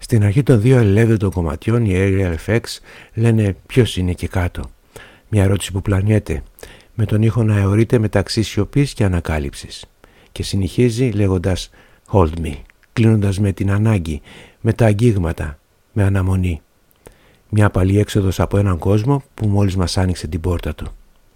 Στην αρχή των δύο ελεύθερων κομματιών οι Aerial Effects λένε ποιος είναι εκεί κάτω. Μια ερώτηση που πλανιέται, με τον ήχο να αιωρείται μεταξύ σιωπής και ανακάλυψης. Και συνεχίζει λέγοντας «Hold me», κλείνοντας με την ανάγκη, με τα αγγίγματα, με αναμονή. Μια απαλή έξοδος από έναν κόσμο που μόλις μας άνοιξε την πόρτα του.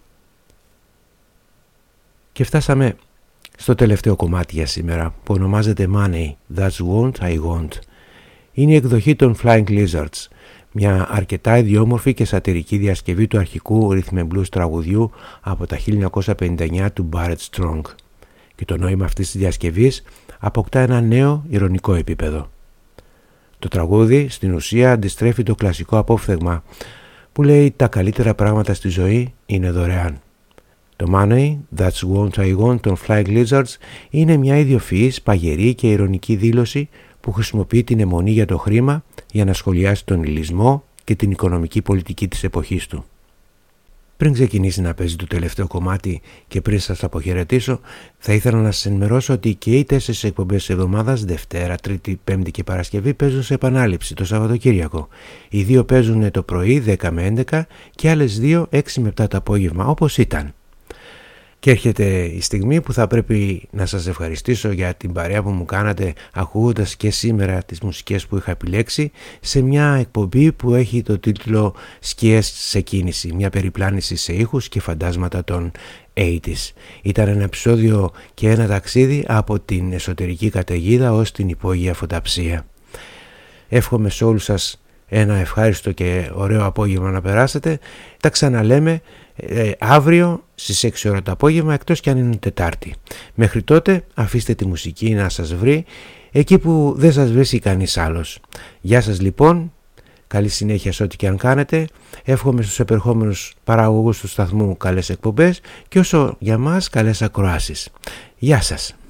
Και φτάσαμε στο τελευταίο κομμάτι για σήμερα που ονομάζεται Money, That's What I Want. Είναι η εκδοχή των Flying Lizards, μια αρκετά ιδιόμορφη και σατυρική διασκευή του αρχικού rhythm and blues τραγουδιού από τα 1959 του Barrett Strong. Και το νόημα αυτής της διασκευής αποκτά ένα νέο ειρωνικό επίπεδο. Το τραγούδι στην ουσία αντιστρέφει το κλασικό απόφθεγμα που λέει τα καλύτερα πράγματα στη ζωή είναι δωρεάν. Το Money, That's What I Want των Flying Lizards είναι μια ιδιοφυής, παγερή και ειρωνική δήλωση που χρησιμοποιεί την αιμονή για το χρήμα για να σχολιάσει τον υλισμό και την οικονομική πολιτική της εποχής του. Πριν ξεκινήσει να παίζει το τελευταίο κομμάτι και πριν σας αποχαιρετήσω, θα ήθελα να σας ενημερώσω ότι και οι 4 εκπομπές της εβδομάδας, Δευτέρα, Τρίτη, Πέμπτη και Παρασκευή, παίζουν σε επανάληψη το Σαββατοκύριακο. Οι δύο παίζουν το πρωί 10 με 11 και άλλες δύο 6 με 7 το απόγευμα, όπως ήταν. Και έρχεται η στιγμή που θα πρέπει να σας ευχαριστήσω για την παρέα που μου κάνατε ακούγοντας και σήμερα τις μουσικές που είχα επιλέξει σε μια εκπομπή που έχει το τίτλο «Σκιές σε κίνηση», μια περιπλάνηση σε ήχους και φαντάσματα των 80's. Ήταν ένα επεισόδιο και ένα ταξίδι από την εσωτερική καταιγίδα ως την υπόγεια φωταψία. Εύχομαι σε όλους σας ένα ευχάριστο και ωραίο απόγευμα να περάσετε. Τα ξαναλέμε αύριο στις 6 ώρα το απόγευμα, εκτός κι αν είναι Τετάρτη. Μέχρι τότε αφήστε τη μουσική να σας βρει εκεί που δεν σας βρίσκει κανείς άλλος. Γεια σας λοιπόν, καλή συνέχεια σε ό,τι και αν κάνετε. Εύχομαι στους επερχόμενους παραγωγούς του σταθμού καλές εκπομπές και όσο για μας καλές ακροάσεις. Γεια σας.